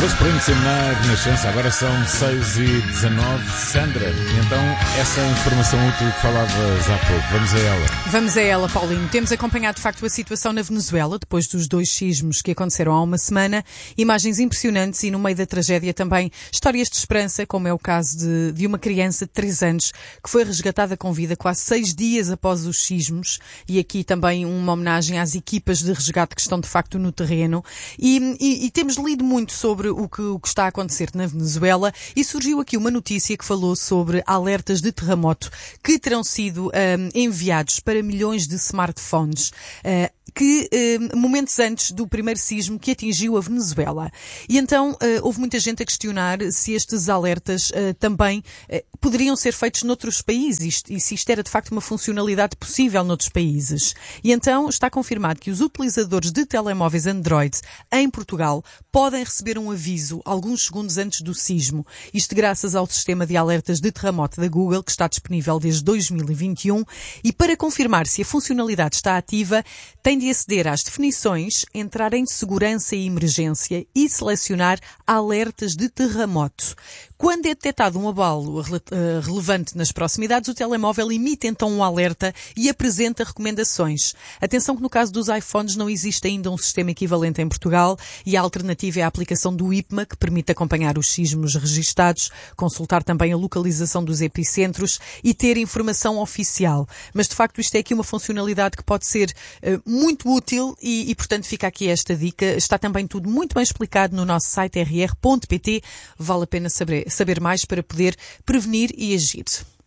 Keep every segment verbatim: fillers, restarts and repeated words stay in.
Bruce Springsteen na Renascença, agora são seis e dezanove. Sandra, então essa informação útil que falavas há pouco, vamos a ela. Vamos a ela, Paulinho. Temos acompanhado de facto a situação na Venezuela, depois dos dois sismos que aconteceram há uma semana. Imagens impressionantes e no meio da tragédia também histórias de esperança, como é o caso de, de uma criança de três anos que foi resgatada com vida quase seis dias após os sismos. E aqui também uma homenagem às equipas de resgate que estão de facto no terreno. E, e, e temos lido muito sobre o que, o que está a acontecer na Venezuela e surgiu aqui uma notícia que falou sobre alertas de terremoto que terão sido um, enviados para milhões de smartphones uh, que um, momentos antes do primeiro sismo que atingiu a Venezuela. E então uh, houve muita gente a questionar se estes alertas uh, também uh, poderiam ser feitos noutros países e se isto era de facto uma funcionalidade possível noutros países. E então está confirmado que os utilizadores de telemóveis Android em Portugal podem receber um aviso alguns segundos antes do sismo. Isto graças ao sistema de alertas de terremoto da Google, que está disponível desde dois mil e vinte e um. E para confirmar se a funcionalidade está ativa, tem de aceder às definições, entrar em segurança e emergência e selecionar alertas de terremoto. Quando é detectado um abalo relevante nas proximidades, o telemóvel emite então um alerta e apresenta recomendações. Atenção que no caso dos iPhones não existe ainda um sistema equivalente em Portugal e a alternativa é a aplicação do I P M A, que permite acompanhar os sismos registados, consultar também a localização dos epicentros e ter informação oficial. Mas de facto isto é aqui uma funcionalidade que pode ser uh, muito útil e, e portanto fica aqui esta dica. Está também tudo muito bem explicado no nosso site r r ponto p t. Vale a pena saber, saber mais para poder prevenir e agir.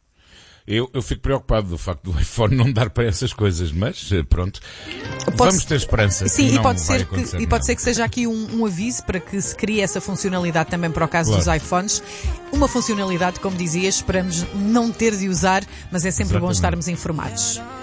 Eu, eu fico preocupado do facto do iPhone não dar para essas coisas, mas pronto, pode vamos ter esperança. Sim, que e não pode, vai ser que, acontecer e pode ser que seja aqui um, um aviso para que se crie essa funcionalidade também para o caso Claro. dos iPhones. Uma funcionalidade, como dizia, esperamos não ter de usar, mas é sempre Exatamente. bom estarmos informados.